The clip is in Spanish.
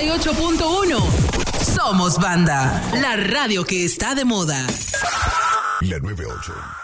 98.1. Somos Banda, la radio que está de moda. La 98.